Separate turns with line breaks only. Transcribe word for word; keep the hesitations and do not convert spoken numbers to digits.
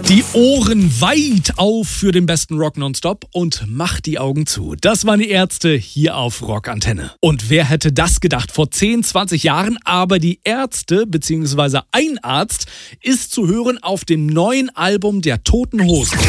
Die Ohren weit auf für den besten Rock nonstop und macht die Augen zu. Das waren die Ärzte hier auf Rockantenne. Und wer hätte das gedacht vor zehn, zwanzig Jahren? Aber die Ärzte bzw. ein Arzt ist zu hören auf dem neuen Album der Toten Hosen.